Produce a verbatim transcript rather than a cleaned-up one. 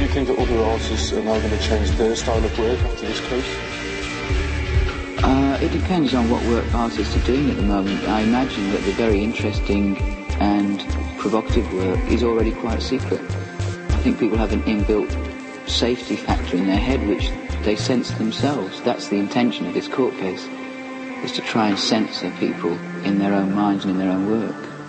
think that other artists are now going to change their style of work after this case? Uh, it depends on what work artists are doing at the moment. I imagine that the very interesting and provocative work is already quite secret. I think people have an inbuilt safety factor in their head which they sense themselves. That's the intention of this court case, is to try and censor people in their own minds and in their own work.